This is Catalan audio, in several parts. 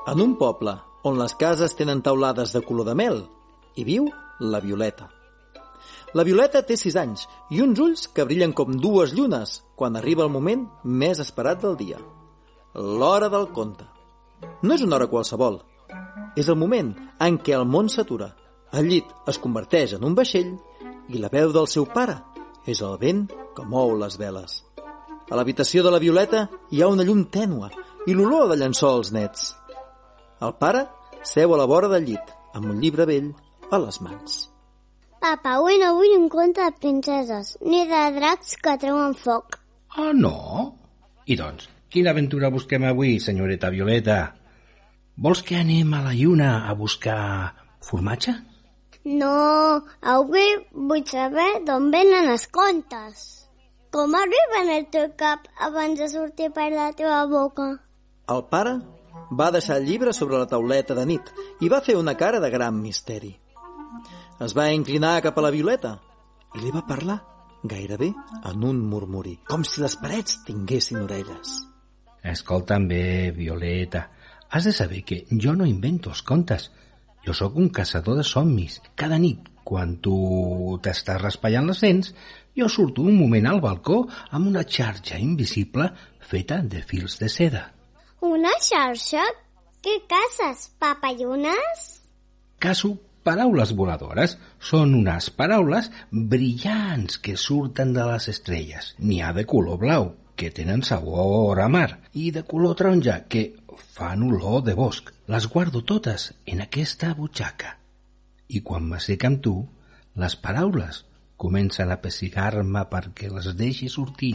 En un poble on les cases tenen teulades de color de mel, hi viu la Violeta. La Violeta té 6 anys i uns ulls que brillen com 2 llunes quan arriba el moment més esperat del dia. L'hora del conte. No és una hora qualsevol. És el moment en què el món s'atura. El llit es converteix en un vaixell i la veu del seu pare és el vent que mou les veles. A l'habitació de la Violeta hi ha una llum tènue i l'olor de llençols nets. El pare seu a la vora del llit amb un llibre vell a les mans. Papa, avui no vull un conte de princeses, ni de dracs que treuen foc. Ah, no? I doncs, quina aventura busquem avui, senyoreta Violeta? Vols que anem a la lluna a buscar formatge? No, avui vull saber d'on venen els contes. Com arriben al teu cap abans de sortir per la teva boca? El pare va deixar el llibre sobre la tauleta de nit i va fer una cara de gran misteri. Es va inclinar cap a la Violeta i li va parlar gairebé en un murmuri, com si les parets tinguessin orelles. Escolta'm bé, Violeta, has de saber que jo no invento els contes. Jo sóc un caçador de somnis. Cada nit, quan tu t'estàs raspallant les dents, jo surto un moment al balcó amb una xarxa invisible feta de fils de seda. Una xarxa? Què caces, papallunes? Caço paraules voladores. Són unes paraules brillants que surten de les estrelles. N'hi ha de color blau, que tenen sabor a mar, i de color taronja, que fan olor de bosc. Les guardo totes en aquesta butxaca. I quan m'assec amb tu, les paraules comencen a pessigar-me perquè les deixi sortir.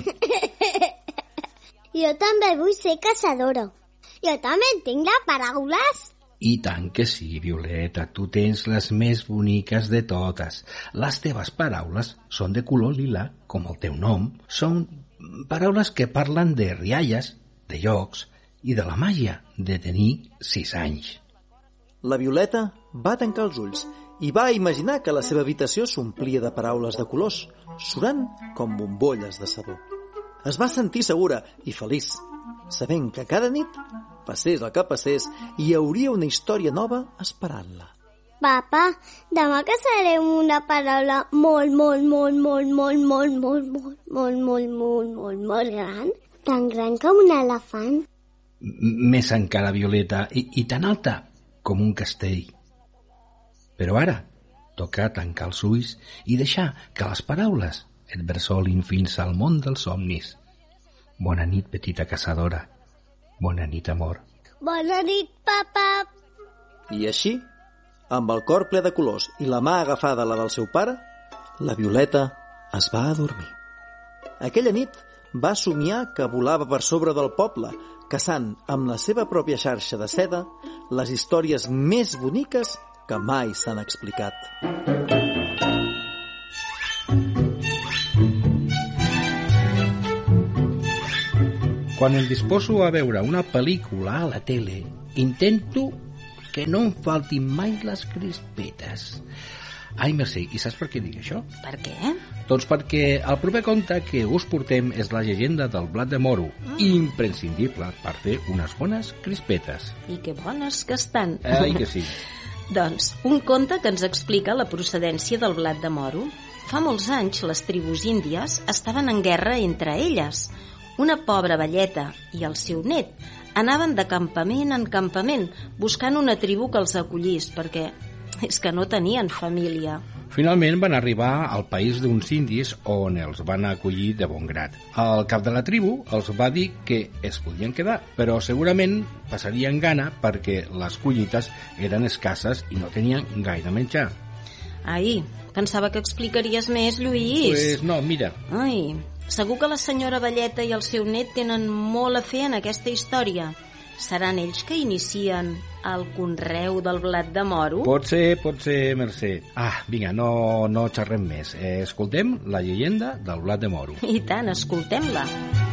Jo també vull ser caçadora. Jo també tinc les paraules. I tant que sí, Violeta, tu tens les més boniques de totes. Les teves paraules són de color lila, com el teu nom. Són paraules que parlen de rialles, de llocs i de la màgia de tenir 6 anys. La Violeta va tancar els ulls i va imaginar que la seva habitació s'omplia de paraules de colors, surant com bombolles de sabó. Es va sentir segura i feliç, sabent que cada nit, passés el que passés, hi hauria una història nova esperant-la. Papa, demà caçarem una paraula molt gran, tan gran com un elefant. Més encara, Violeta, i tan alta com un castell. Però ara toca tancar els ulls i deixar que les paraules et bressolin fins al món dels somnis. Bona nit, petita caçadora. Bona nit, amor. Bona nit, papa. I així, amb el cor ple de colors i la mà agafada a la del seu pare, la Violeta es va adormir. Aquella nit va somiar que volava per sobre del poble, caçant amb la seva pròpia xarxa de seda les històries més boniques que mai s'han explicat. Quan em disposo a veure una pel·lícula a la tele, intento que no em faltin mai les crispetes. Ai, Mercè, i saps per què dic això? Per què? Doncs perquè el proper conte que us portem és la llegenda del blat de moro, imprescindible per fer unes bones crispetes. I que bones que estan. Ai, que sí. Doncs, un conte que ens explica la procedència del blat de moro. Fa molts anys, les tribus índies estaven en guerra entre elles. Una pobra velleta i el seu net anaven de campament en campament buscant una tribu que els acollís, perquè és que no tenien família. Finalment van arribar al país d'uns indis on els van acollir de bon grat. El cap de la tribu els va dir que es podien quedar, però segurament passarien gana perquè les collites eren escasses i no tenien gaire menjar. Ai, pensava que explicaries més, Lluís. Pues no, mira. Ai, segur que la senyora velleta i el seu net tenen molt a fer en aquesta història. Seran ells que inicien el conreu del blat de moro? Pot ser, Mercè. Vinga, no xerrem més. Escoltem la llegenda del blat de moro. I tant, escoltem-la.